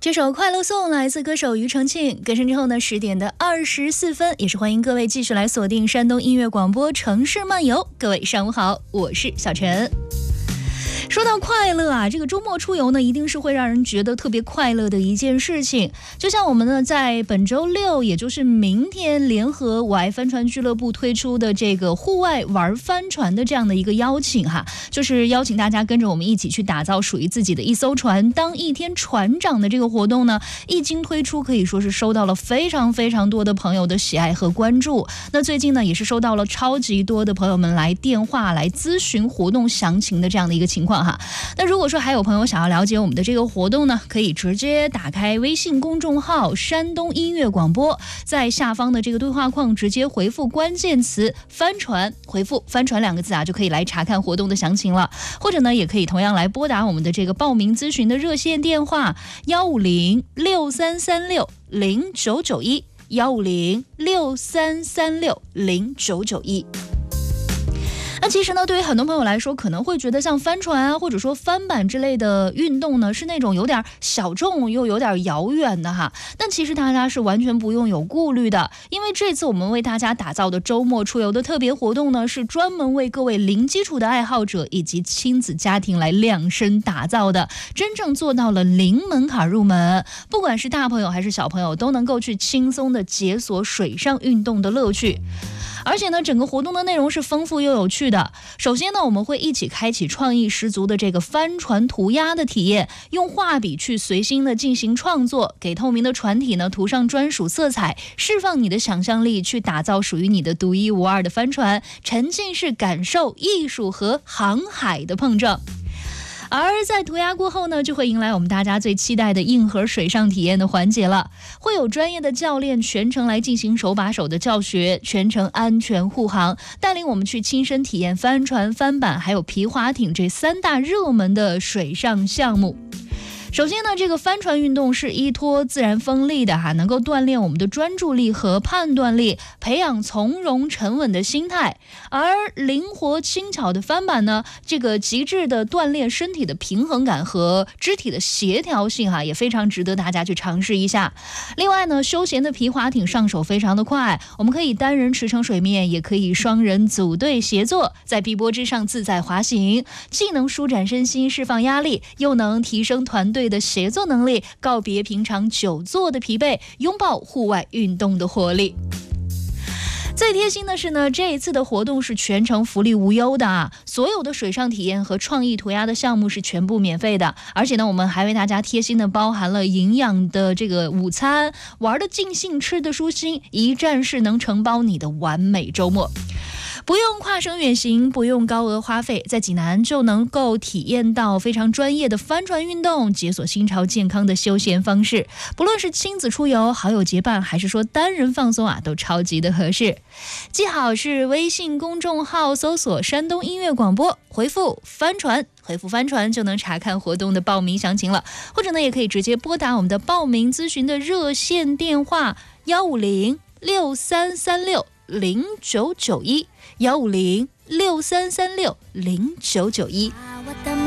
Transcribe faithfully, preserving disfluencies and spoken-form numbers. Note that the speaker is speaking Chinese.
这首快乐颂来自歌手庾澄庆，歌声之后呢，十点的二十四分，也是欢迎各位继续来锁定山东音乐广播城市漫游。各位上午好，我是小陈。说到快乐啊，这个周末出游呢，一定是会让人觉得特别快乐的一件事情。就像我们呢，在本周六，也就是明天，联合我爱帆船俱乐部推出的这个户外玩帆船的这样的一个邀请哈，就是邀请大家跟着我们一起去打造属于自己的一艘船，当一天船长的这个活动呢，一经推出，可以说是收到了非常非常多的朋友的喜爱和关注。那最近呢，也是收到了超级多的朋友们来电话来咨询活动详情的这样的一个情况。那如果说还有朋友想要了解我们的这个活动呢，可以直接打开微信公众号山东音乐广播，在下方的这个对话框直接回复关键词帆船，回复帆船两个字啊，就可以来查看活动的详情了。或者呢，也可以同样来拨打我们的这个报名咨询的热线电话幺五零六三三六零九九一幺五零六三三六零九九一。那其实呢，对于很多朋友来说，可能会觉得像帆船啊，或者说帆板之类的运动呢，是那种有点小众又有点遥远的哈。但其实大家是完全不用有顾虑的，因为这次我们为大家打造的周末出游的特别活动呢，是专门为各位零基础的爱好者以及亲子家庭来量身打造的，真正做到了零门槛入门，不管是大朋友还是小朋友，都能够去轻松的解锁水上运动的乐趣。而且呢，整个活动的内容是丰富又有趣的。首先呢，我们会一起开启创意十足的这个帆船涂鸦的体验，用画笔去随心的进行创作，给透明的船体呢涂上专属色彩，释放你的想象力，去打造属于你的独一无二的帆船，沉浸式感受艺术和航海的碰撞。而在涂鸦过后呢，就会迎来我们大家最期待的硬核水上体验的环节了。会有专业的教练全程来进行手把手的教学，全程安全护航，带领我们去亲身体验帆船、帆板还有皮划艇这三大热门的水上项目。首先呢，这个帆船运动是依托自然风力的哈，能够锻炼我们的专注力和判断力，培养从容沉稳的心态。而灵活轻巧的帆板呢，这个极致的锻炼身体的平衡感和肢体的协调性哈，也非常值得大家去尝试一下。另外呢，休闲的皮划艇上手非常的快，我们可以单人驰骋水面，也可以双人组队协作，在碧波之上自在滑行，既能舒展身心释放压力，又能提升团队的协作能力，告别平常久坐的疲惫，拥抱户外运动的活力。最贴心的是呢，这一次的活动是全程福利无忧的啊，所有的水上体验和创意涂鸦的项目是全部免费的，而且呢，我们还为大家贴心的包含了营养的这个午餐，玩的尽兴，吃的舒心，一站式能承包你的完美周末。不用跨省远行，不用高额花费，在济南就能够体验到非常专业的帆船运动，解锁新潮健康的休闲方式。不论是亲子出游、好友结伴，还是说单人放松啊，都超级的合适。记好是微信公众号搜索山东音乐广播，回复帆船，回复帆船就能查看活动的报名详情了。或者呢，也可以直接拨打我们的报名咨询的热线电话幺五零六三三六零九九一幺五零六三三六零九九一。